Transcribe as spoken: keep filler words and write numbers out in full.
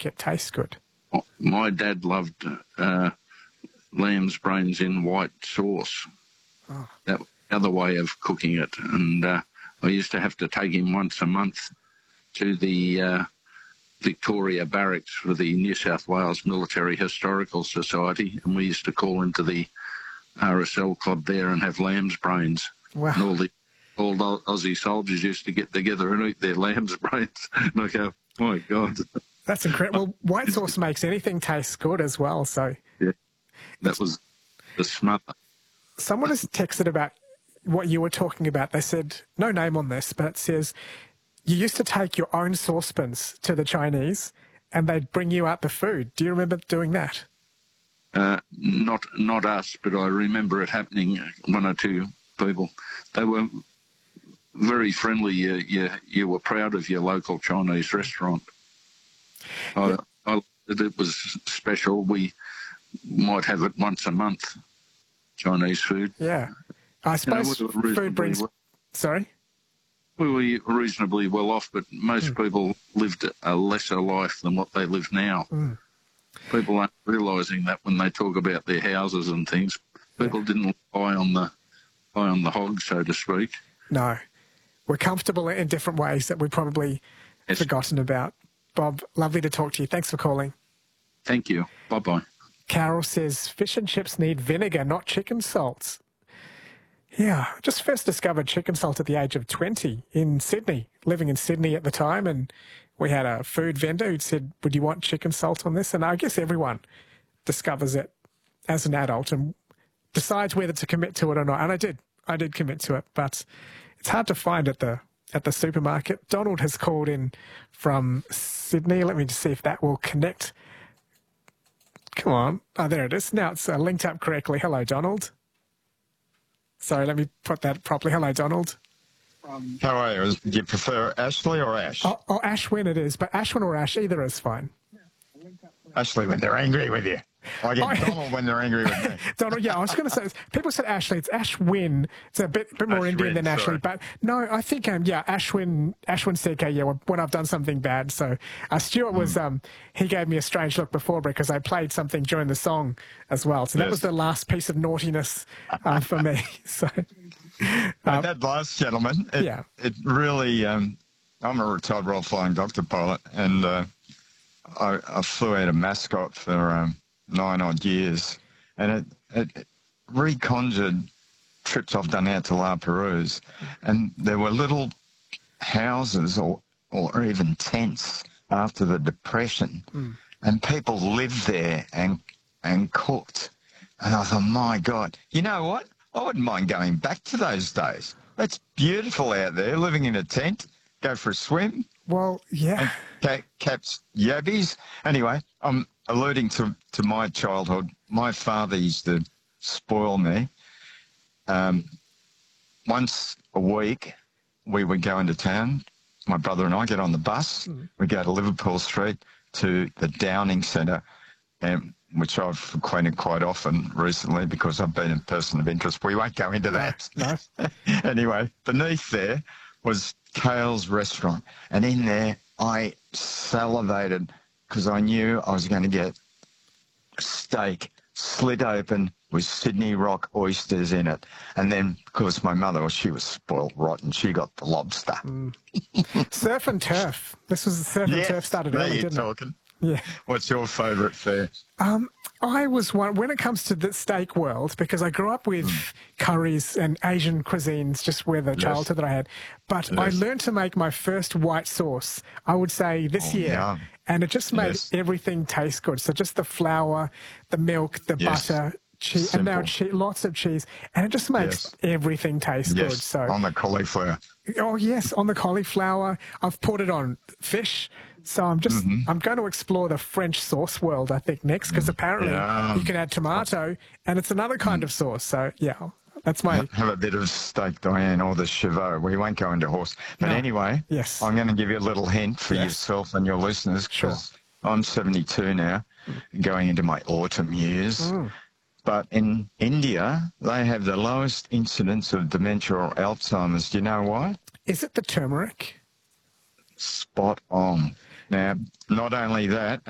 make it taste good? My dad loved uh, lamb's brains in white sauce. Oh. That was the other way of cooking it. And uh, I used to have to take him once a month to the uh, Victoria Barracks for the New South Wales Military Historical Society, and we used to call into the R S L club there and have lamb's brains. Wow. And all the old Aussie soldiers used to get together and eat their lamb's brains. And I go, my God. That's incredible. Well, white sauce makes anything taste good as well. So yeah, that was the smother. Someone has texted about what you were talking about. They said, no name on this, but it says, you used to take your own saucepans to the Chinese and they'd bring you out the food. Do you remember doing that? Uh, not not us, but I remember it happening, one or two people. They were very friendly. You, you, you were proud of your local Chinese restaurant. Yeah. I, I, it was special. We might have it once a month, Chinese food. Yeah. I suppose you know, food brings... Well. Sorry? We were reasonably well off, but most mm. people lived a lesser life than what they live now. Mm. People aren't realising that when they talk about their houses and things. People yeah. didn't lie on the lie on the hog, so to speak. No. We're comfortable in different ways that we've probably yes. forgotten about. Bob, lovely to talk to you. Thanks for calling. Thank you. Bye-bye. Carol says, fish and chips need vinegar, not chicken salts. Yeah, just first discovered chicken salt at the age of twenty in Sydney, living in Sydney at the time, and we had a food vendor who said, would you want chicken salt on this? And I guess everyone discovers it as an adult and decides whether to commit to it or not. And I did. I did commit to it, but it's hard to find at the at the supermarket. Donald has called in from Sydney. Let me just see if that will connect. Come on. Oh, there it is. Now it's uh, linked up correctly. Hello, Donald. Sorry, let me put that properly. Hello, Donald. Um, How are you? Do you prefer Ashley or Ash? Oh, oh, Ashwin it is, but Ashwin or Ash, either is fine. Ashley when they're angry with you. I get oh, Donald when they're angry with me. Donald, yeah, I was going to say, people said Ashley. It's Ashwin. It's a bit bit more Ashwin, Indian than Ashley. Sorry. But no, I think, um, yeah, Ashwin, Ashwin said, okay, yeah, when I've done something bad. So uh, Stuart was, mm. um, he gave me a strange look before because I played something during the song as well. So that yes. was the last piece of naughtiness uh, for me. So um, that last gentleman, it, yeah. it really, um, I'm a retired Royal Flying Doctor pilot, and uh, I, I flew out a Mascot for um, nine odd years, and it, it reconjured trips I've done out to La Perouse, and there were little houses or, or even tents after the Depression, mm. and people lived there and and cooked, and I thought, my God, you know what? I wouldn't mind going back to those days. That's beautiful out there, living in a tent, go for a swim. Well, yeah. And catch yabbies. Anyway, I'm alluding to, to my childhood. My father used to spoil me. Um, once a week, we would go into town. My brother and I get on the bus. Mm. We go to Liverpool Street to the Downing Centre, um, which I've frequented quite often recently because I've been a person of interest. We won't go into that. No. Anyway, beneath there was Kale's restaurant, and in there I salivated because I knew I was going to get steak slit open with Sydney Rock oysters in it. And then, of course, my mother, well, she was spoiled rotten. She got the lobster. Mm. Surf and turf. This was the surf yes, and turf started early, didn't talking. it? Yeah. What's your favourite fare? Um, I was one, when it comes to the steak world, because I grew up with mm. curries and Asian cuisines, just with the yes. childhood that I had. But yes. I learned to make my first white sauce, I would say this oh, year. Yeah. And it just made yes. everything taste good. So just the flour, the milk, the yes. butter, cheese, and now che lots of cheese. And it just makes yes. everything taste yes. good. So on the cauliflower. Oh, yes, on the cauliflower. I've put it on fish. So I'm just, mm-hmm. I'm going to explore the French sauce world, I think, next, because apparently yeah. you can add tomato, and it's another kind mm. of sauce. So, yeah, that's my... Have a bit of steak, Diane, or the Chivot. We won't go into horse. But no. anyway, yes. I'm going to give you a little hint for yes. yourself and your listeners, because sure. I'm seventy-two now, going into my autumn years. Mm. But in India, they have the lowest incidence of dementia or Alzheimer's. Do you know why? Is it the turmeric? Spot on. Now, not only that,